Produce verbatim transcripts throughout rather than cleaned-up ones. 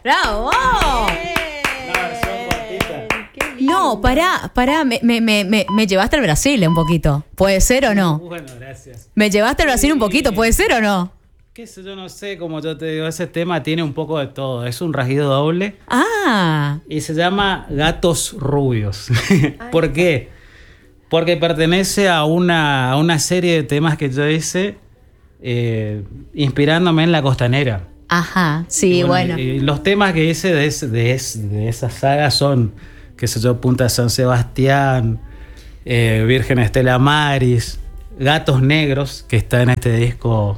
¡Bravo! Una versión cortita. No, pará, pará, me, me, me, me llevaste al Brasil un poquito. ¿Puede ser o no? Bueno, gracias. Me llevaste al Brasil un poquito, ¿puede ser o no? Qué sé yo, no sé, como yo te digo, ese tema tiene un poco de todo. Es un rasguido doble. Ah. Y se llama Gatos Rubios. ¿Por qué? Porque pertenece a una, a una serie de temas que yo hice eh, inspirándome en La Costanera. Ajá, sí, y bueno. bueno. Y los temas que hice de, ese, de, ese, de esa saga son, qué sé yo, Punta San Sebastián, eh, Virgen Estela Maris, Gatos Negros, que está en este disco,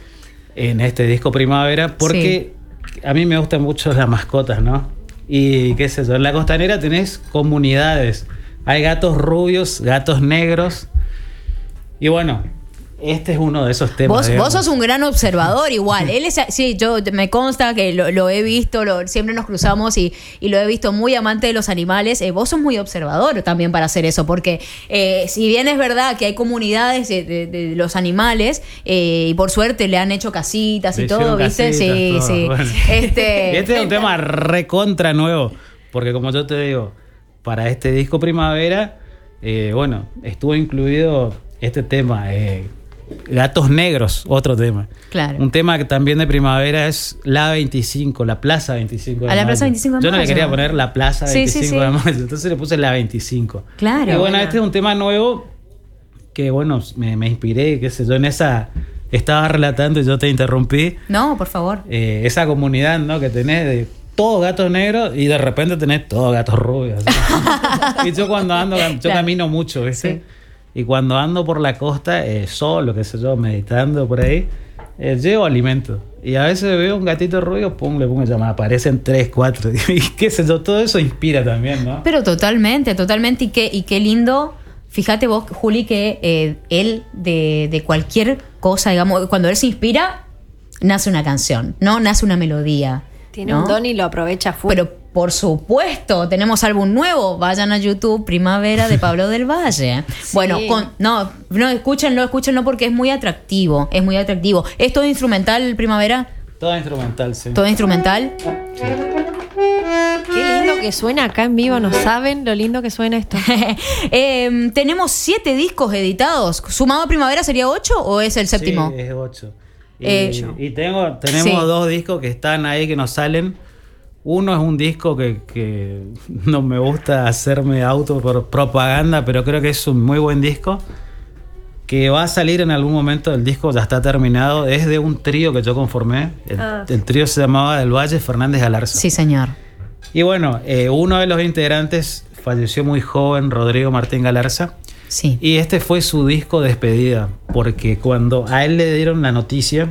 en este disco Primavera, porque sí. A mí me gustan mucho las mascotas, ¿no? Y qué sé yo, en La Costanera tenés comunidades. Hay gatos rubios, gatos negros. Y bueno, este es uno de esos temas. Vos, vos sos un gran observador igual. Él es, sí, yo me consta que lo, lo he visto, lo, siempre nos cruzamos y, y lo he visto muy amante de los animales. Eh, vos sos muy observador también para hacer eso, porque eh, si bien es verdad que hay comunidades de, de, de los animales eh, y por suerte le han hecho casitas y le todo, ¿viste? Casitas, sí, todo. sí. Bueno. Este, este es un tema recontra nuevo, porque como yo te digo, para este disco Primavera, eh, bueno, estuvo incluido este tema, eh, Gatos Negros, otro tema. Claro. Un tema que también de Primavera es la veinticinco, la Plaza veinticinco de A la mayo. Plaza veinticinco de Yo no mayo. le quería poner la Plaza Sí, veinticinco sí, sí. de mayo, entonces le puse la veinticinco. Claro. Y bueno, Buena. este es un tema nuevo que, bueno, me, me inspiré, qué sé yo, en esa... Estaba relatando y yo te interrumpí. No, por favor. Eh, esa comunidad, ¿no? Que tenés de todos gatos negros y de repente tenés todos gatos rubios. ¿Sí? Y yo cuando ando, yo Claro. camino mucho, ¿viste? Sí. Y cuando ando por la costa, eh, solo, qué sé yo, meditando por ahí, eh, llevo alimento. Y a veces veo un gatito rubio, pum, le pongo llamada. Aparecen tres, cuatro. Y qué sé yo, todo eso inspira también, ¿no? Pero totalmente, totalmente. Y qué, y qué lindo. Fíjate vos, Juli, que eh, él de, de cualquier cosa, digamos, cuando él se inspira, nace una canción, ¿no? Nace una melodía. Tiene ¿no? un don y lo aprovecha full. Pero por supuesto, tenemos álbum nuevo. Vayan a YouTube, Primavera de Pablo del Valle. Sí. Bueno, con, no, no, escúchenlo, escúchenlo porque es muy atractivo. Es muy atractivo. ¿Es todo instrumental, Primavera? Todo instrumental, sí. ¿Todo instrumental? Qué lindo que suena acá en vivo, no saben lo lindo que suena esto. eh, tenemos siete discos editados. ¿Sumado a Primavera sería ocho o es el séptimo? Sí, es ocho. Y, Eh, y tengo, tenemos sí. dos discos que están ahí que nos salen. Uno es un disco que, que no me gusta hacerme auto por propaganda, pero creo que es un muy buen disco. Que va a salir en algún momento, el disco ya está terminado. Es de un trío que yo conformé. El, Ah. el trío se llamaba Del Valle Fernández Galarza. Sí, señor. Y bueno, eh, uno de los integrantes falleció muy joven, Rodrigo Martín Galarza. Sí. Y este fue su disco de despedida, porque cuando a él le dieron la noticia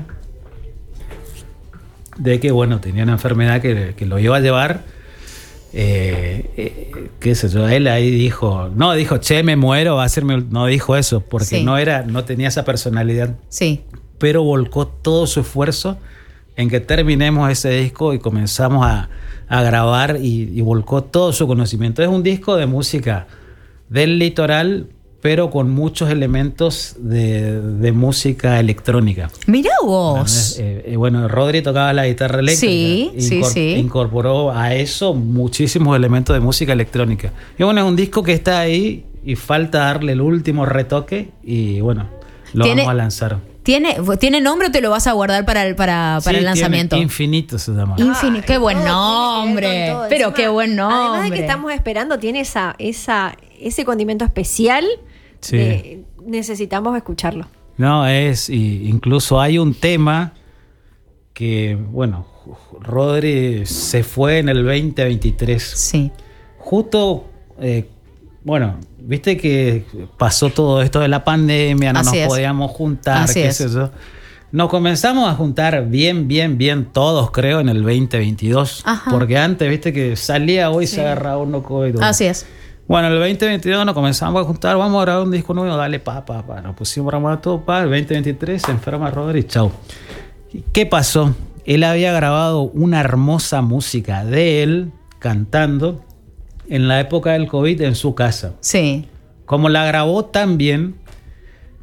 de que, bueno, tenía una enfermedad que, que lo iba a llevar, eh, eh, qué sé yo, él ahí dijo, no dijo, che, me muero, va a hacerme, no dijo eso, porque Sí. no era, no tenía esa personalidad, Sí. pero volcó todo su esfuerzo en que terminemos ese disco y comenzamos a, a grabar y, y volcó todo su conocimiento. Es un disco de música del litoral, pero con muchos elementos de, de música electrónica. Mirá vos. Bueno, es, eh, eh, bueno, Rodri tocaba la guitarra eléctrica. Sí, sí, sí. Incorporó a eso muchísimos elementos de música electrónica. Y bueno, es un disco que está ahí y falta darle el último retoque y bueno, lo Tiene- vamos a lanzar. ¿Tiene, ¿Tiene nombre o te lo vas a guardar para el, para, para Sí, el lanzamiento? tiene Infinito se llama. Infinito. Qué buen Todo tiene que ver nombre. con todo. Pero Encima, qué buen nombre. Además de que estamos esperando, tiene esa, esa, ese condimento especial. Sí. de- necesitamos escucharlo. No, es, y incluso hay un tema que, bueno, Rodri se fue en el veinte veintitrés. Sí. Justo, eh, bueno, viste que pasó todo esto de la pandemia, no Así nos es. podíamos juntar, Así qué es. sé yo. Nos comenzamos a juntar bien, bien, bien todos, creo, en el veinte veintidós. Ajá. Porque antes, viste que salía hoy Sí. se agarraba uno COVID. Así es. Bueno, el veinte veintidós nos comenzamos a juntar, vamos a grabar un disco nuevo, dale, pa, pa, pa. Nos pusimos a grabar todo, pa. El veinte veintitrés se enferma Rodri, chau. ¿Qué pasó? Él había grabado una hermosa música de él cantando en la época del COVID en su casa. Sí. Como la grabó tan bien,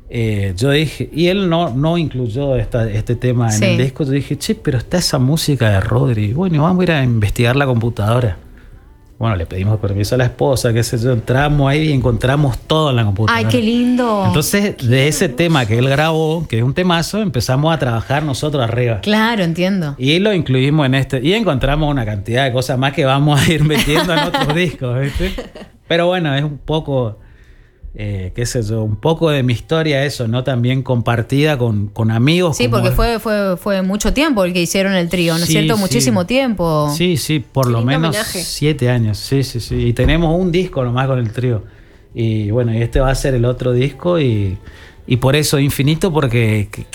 eh, yo dije, y él no, no incluyó esta, este tema en Sí. el disco. Yo dije, che, pero está esa música de Rodri. Bueno, vamos a ir a investigar la computadora. Bueno, le pedimos permiso a la esposa, qué sé yo, entramos ahí y encontramos todo en la computadora. Ay, qué lindo. Entonces, de ese tema que él grabó, que es un temazo, empezamos a trabajar nosotros arriba. Claro, entiendo. Y lo incluimos en este. Y encontramos una cantidad de cosas más que vamos a ir metiendo en otros discos, ¿viste? Pero bueno, es un poco, eh, qué sé yo, un poco de mi historia eso, ¿no? También compartida con, con amigos. Sí, como- porque fue, fue, fue mucho tiempo el que hicieron el trío, ¿no es Sí, cierto? sí. Muchísimo tiempo. Sí, sí, por Qué lo lindo menos homenaje. siete años. Sí, sí, sí. Y tenemos un disco nomás con el trío. Y bueno, y este va a ser el otro disco y, y por eso Infinito, porque